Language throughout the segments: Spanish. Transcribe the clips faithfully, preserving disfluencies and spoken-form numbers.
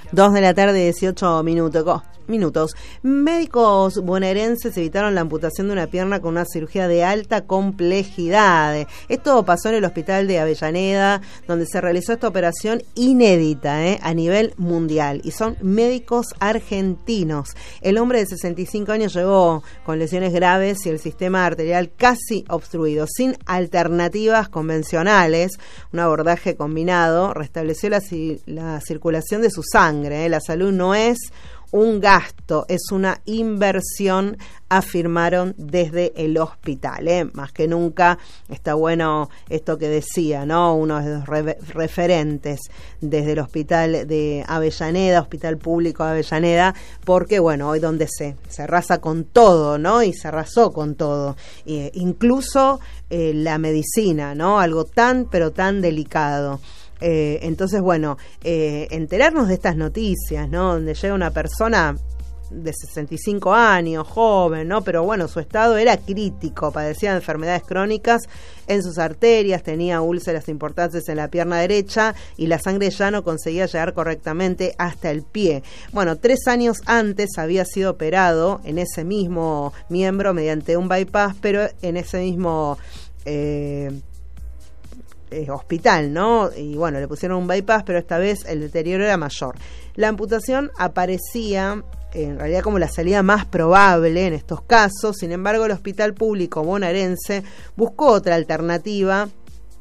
Dos de la tarde, dieciocho minutos. Minutos. Médicos bonaerenses evitaron la amputación de una pierna con una cirugía de alta complejidad. Esto pasó en el hospital de Avellaneda, donde se realizó esta operación inédita eh, a nivel mundial. Y son médicos argentinos. El hombre de sesenta y cinco años llegó con lesiones graves y el sistema arterial casi obstruido, sin alternativas convencionales. Un abordaje combinado restableció la, la circulación de su sangre. Eh. La salud no es un gasto, es una inversión, afirmaron desde el hospital. ¿eh? Más que nunca está bueno esto que decía, ¿no? Uno de los re- referentes desde el hospital de Avellaneda, Hospital Público de Avellaneda, porque bueno, hoy donde se, se arrasa con todo, ¿no? Y se arrasó con todo, eh, incluso eh, la medicina, ¿no? Algo tan, pero tan delicado. Eh, entonces, bueno, eh, enterarnos de estas noticias, ¿no? Donde llega una persona de sesenta y cinco años, joven, ¿no? Pero bueno, su estado era crítico, padecía de enfermedades crónicas en sus arterias, tenía úlceras importantes en la pierna derecha y la sangre ya no conseguía llegar correctamente hasta el pie. Bueno, tres años antes había sido operado en ese mismo miembro mediante un bypass, pero en ese mismo Eh, Eh, hospital, ¿no? Y bueno, le pusieron un bypass, pero esta vez el deterioro era mayor. La amputación aparecía en realidad como la salida más probable en estos casos. Sin embargo, el Hospital Público bonaerense buscó otra alternativa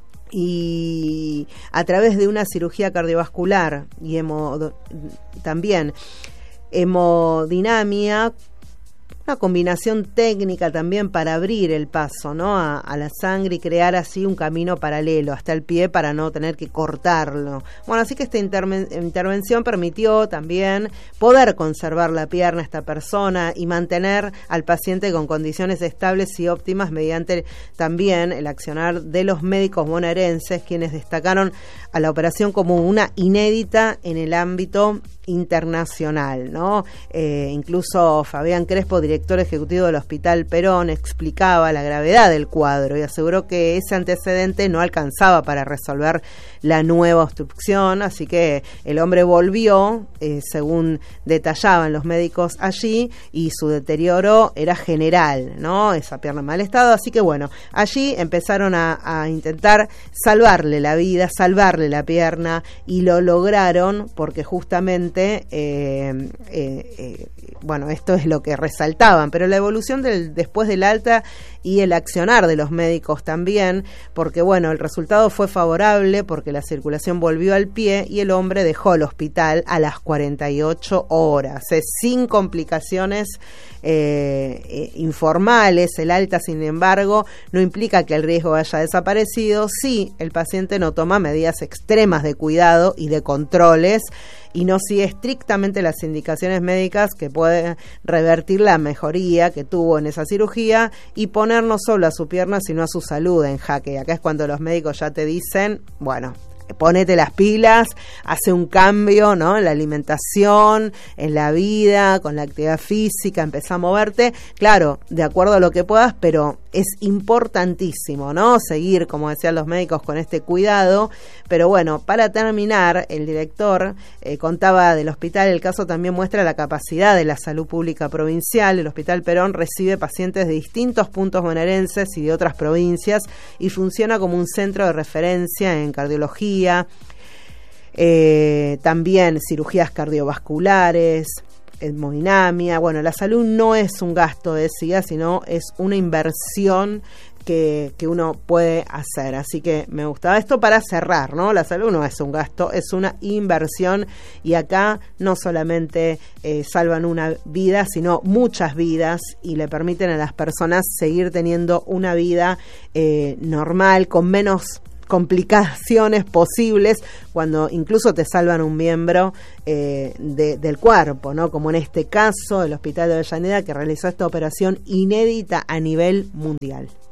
y a través de una cirugía cardiovascular y hemo, también hemodinamia, una combinación técnica también para abrir el paso, ¿no? a, a la sangre y crear así un camino paralelo hasta el pie para no tener que cortarlo. Bueno, así que esta interven- intervención permitió también poder conservar la pierna a esta persona y mantener al paciente con condiciones estables y óptimas mediante también el accionar de los médicos bonaerenses, quienes destacaron a la operación como una inédita en el ámbito internacional, ¿no? Eh, incluso Fabián Crespo, director ejecutivo del Hospital Perón, explicaba la gravedad del cuadro y aseguró que ese antecedente no alcanzaba para resolver la nueva obstrucción, así que el hombre volvió, eh, según detallaban los médicos allí, y su deterioro era general, ¿no? Esa pierna en mal estado, así que bueno, allí empezaron a, a intentar salvarle la vida, salvarle la pierna, y lo lograron porque justamente Eh, eh, eh, bueno, esto es lo que resaltaban, pero la evolución del después del alta y el accionar de los médicos también, porque bueno, el resultado fue favorable porque la circulación volvió al pie y el hombre dejó el hospital a las cuarenta y ocho horas, eh, sin complicaciones eh, eh, informales. El alta, sin embargo, no implica que el riesgo haya desaparecido si el paciente no toma medidas extremas de cuidado y de controles y no sigue estrictamente las indicaciones médicas que pueden revertir la mejoría que tuvo en esa cirugía y poner no solo a su pierna sino a su salud en jaque. Acá es cuando los médicos ya te dicen, bueno, ponete las pilas, hace un cambio, ¿no? En la alimentación, en la vida, con la actividad física, empezá a moverte, claro, de acuerdo a lo que puedas, pero es importantísimo, ¿no? Seguir, como decían los médicos, con este cuidado. Pero bueno, para terminar, el director eh, contaba del hospital, el caso también muestra la capacidad de la salud pública provincial. El Hospital Perón recibe pacientes de distintos puntos bonaerenses y de otras provincias y funciona como un centro de referencia en cardiología, eh, también cirugías cardiovasculares, hemodinamia. Bueno, la salud no es un gasto, decía, sino es una inversión que, que uno puede hacer. Así que me gustaba esto para cerrar, ¿no? La salud no es un gasto, es una inversión, y acá no solamente eh, salvan una vida, sino muchas vidas, y le permiten a las personas seguir teniendo una vida eh, normal, con menos complicaciones posibles, cuando incluso te salvan un miembro eh, de, del cuerpo, ¿no? Como en este caso el Hospital de Avellaneda, que realizó esta operación inédita a nivel mundial.